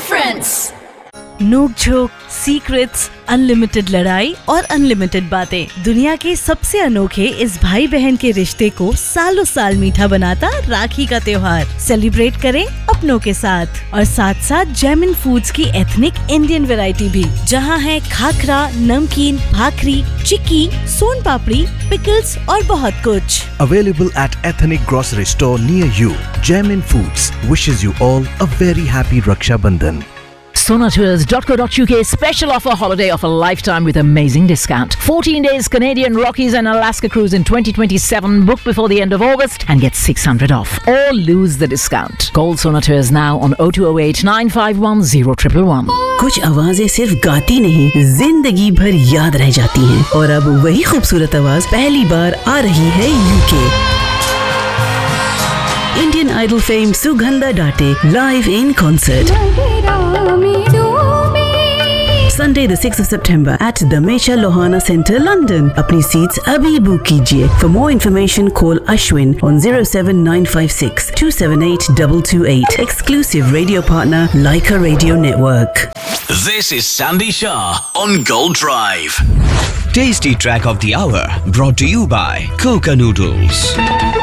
difference. नोक-झोंक, secrets, unlimited लड़ाई और unlimited बातें। दुनिया के सबसे अनोखे इस भाई बहन के रिश्ते को सालों साल मीठा बनाता राखी का त्योहार। सेलिब्रेट करें अपनों के साथ और साथ साथ जैमिन फूड्स की एथनिक इंडियन वैरायटी भी, जहां है खाखरा, नमकीन, भाकरी, चिक्की, सोन पापड़ी, पिकल्स और बहुत कुछ। Available at ethnic grocery store near you. Jaimin Foods wishes you all a very happy Raksha Bandhan. Sonatours.co.uk special offer, holiday of a lifetime with amazing discount. 14 days Canadian Rockies and Alaska cruise in 2027. Book before the end of August and get 600 off or lose the discount. Call Sonatours now on 0208 951 0111. कुछ आवाजें सिर्फ गाती नहीं, जिंदगी भर याद रह जाती हैं। और अब वही खूबसूरत आवाज पहली बार आ रही है UK. Indian Idol fame Sugandha Date live in concert. Sunday the 6th of September at the Mecha Lohana Centre, London. अपनी seats अभी book कीजिए. For more information call Ashwin on 07956 278 228. Exclusive radio partner Leica Radio Network. This is Sandy Shah on Gold Drive. Tasty track of the hour brought to you by Coca Noodles.